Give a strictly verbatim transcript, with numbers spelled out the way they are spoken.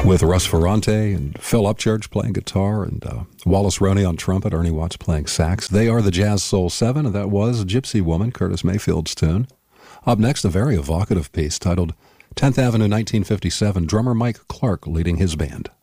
with Russ Ferrante and Phil Upchurch playing guitar and uh, Wallace Roney on trumpet, Ernie Watts playing sax. They are the Jazz Soul Seven, and that was Gypsy Woman, Curtis Mayfield's tune. Up next, a very evocative piece titled tenth Avenue nineteen fifty-seven, drummer Mike Clark leading his band.